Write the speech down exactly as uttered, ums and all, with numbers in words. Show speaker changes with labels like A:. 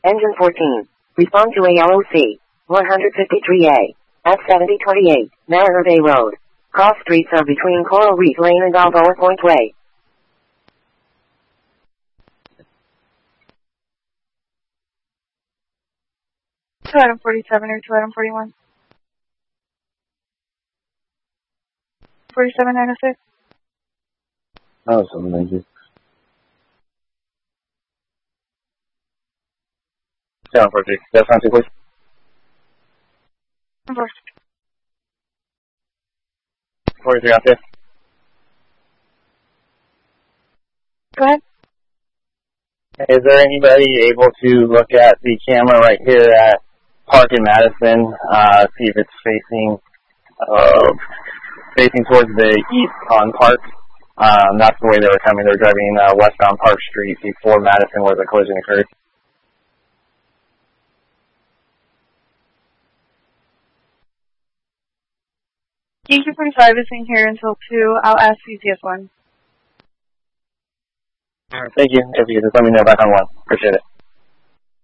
A: Engine fourteen. Respond to A L O C. one fifty-three A. F seventy twenty-eight. Mariner Bay Road. Cross streets are between Coral Reef Lane and Balboa Point Way.
B: two item forty-seven or two item forty-one. forty-seven nine oh six.
C: Oh, seven thank you. seven four three. That's not too close.
B: Reverse.
C: forty-three out there.
B: Go ahead.
C: Is there anybody able to look at the camera right here at Park in Madison, uh, see if it's facing, uh, facing towards the east on Park? Um, that's the way they were coming. They were driving uh, westbound Park Street before Madison where the collision occurred.
B: Yankee forty-five is in here until two. I'll ask C C S one.
C: Thank you. If you could just let me know back on one. Appreciate it.